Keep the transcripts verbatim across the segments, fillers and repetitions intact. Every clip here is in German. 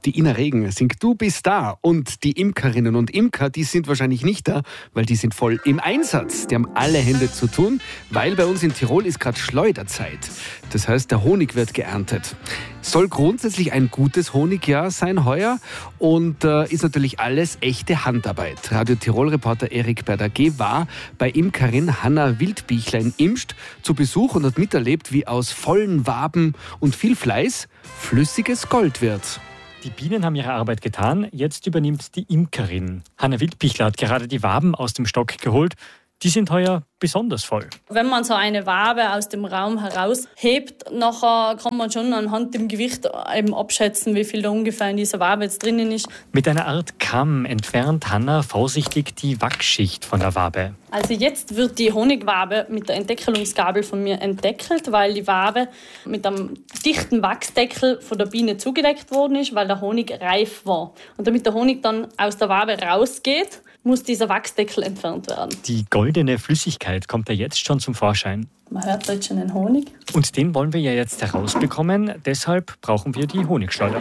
Die Ina Regen singt Du bist da und die Imkerinnen und Imker, die sind wahrscheinlich nicht da, weil die sind voll im Einsatz. Die haben alle Hände zu tun, weil bei uns in Tirol ist gerade Schleuderzeit. Das heißt, der Honig wird geerntet. Soll grundsätzlich ein gutes Honigjahr sein heuer und äh, ist natürlich alles echte Handarbeit. Radio Tirol-Reporter Erik Berdagé war bei Imkerin Hanna Wildbichler in Imst zu Besuch und hat miterlebt, wie aus vollen Waben und viel Fleiß flüssiges Gold wird. Die Bienen haben ihre Arbeit getan, jetzt übernimmt die Imkerin. Hanna Wildbichler hat gerade die Waben aus dem Stock geholt. Die sind heuer besonders voll. Wenn man so eine Wabe aus dem Raum heraushebt, nachher kann man schon anhand dem Gewicht eben abschätzen, wie viel da ungefähr in dieser Wabe jetzt drinnen ist. Mit einer Art Kamm entfernt Hanna vorsichtig die Wachsschicht von der Wabe. Also jetzt wird die Honigwabe mit der Entdeckelungsgabel von mir entdeckelt, weil die Wabe mit einem dichten Wachsdeckel von der Biene zugedeckt worden ist, weil der Honig reif war. Und damit der Honig dann aus der Wabe rausgeht, muss dieser Wachsdeckel entfernt werden. Die goldene Flüssigkeit kommt ja jetzt schon zum Vorschein. Man hört jetzt schon den Honig. Und den wollen wir ja jetzt herausbekommen. Deshalb brauchen wir die Honigschleuder.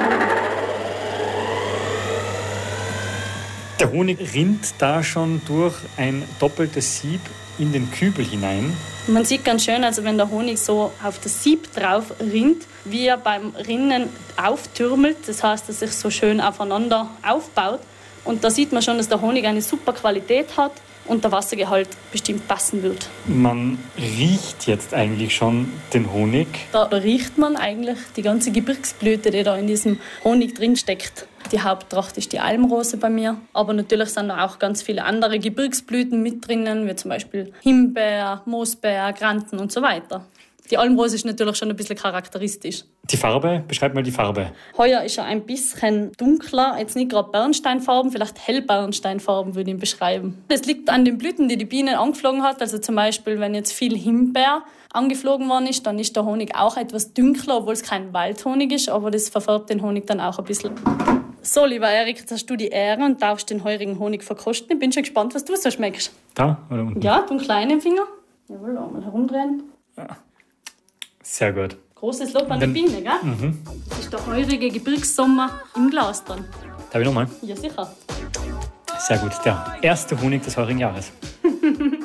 Der Honig rinnt da schon durch ein doppeltes Sieb in den Kübel hinein. Man sieht ganz schön, also wenn der Honig so auf das Sieb drauf rinnt, wie er beim Rinnen auftürmelt. Das heißt, dass er sich so schön aufeinander aufbaut. Und da sieht man schon, dass der Honig eine super Qualität hat und der Wassergehalt bestimmt passen wird. Man riecht jetzt eigentlich schon den Honig. Da riecht man eigentlich die ganze Gebirgsblüte, die da in diesem Honig drin steckt. Die Haupttracht ist die Almrose bei mir. Aber natürlich sind da auch ganz viele andere Gebirgsblüten mit drinnen, wie zum Beispiel Himbeer, Moosbeer, Granten und so weiter. Die Almrose ist natürlich schon ein bisschen charakteristisch. Die Farbe, beschreib mal die Farbe. Heuer ist er ein bisschen dunkler, jetzt nicht gerade Bernsteinfarben, vielleicht hellbernsteinfarben würde ich ihn beschreiben. Das liegt an den Blüten, die die Biene angeflogen hat. Also zum Beispiel, wenn jetzt viel Himbeer angeflogen worden ist, dann ist der Honig auch etwas dunkler, obwohl es kein Waldhonig ist, aber das verfärbt den Honig dann auch ein bisschen. So, lieber Erik, jetzt hast du die Ehre und darfst den heurigen Honig verkosten. Ich bin schon gespannt, was du so schmeckst. Da oder unten? Ja, du einen kleinen Finger. Jawohl, einmal herumdrehen. Ja. Sehr gut. Großes Lob an die Biene, gell? Mhm. Das ist der heurige Gebirgssommer im Glas dran. Darf ich nochmal? Ja, sicher. Sehr gut. Der erste Honig des heurigen Jahres.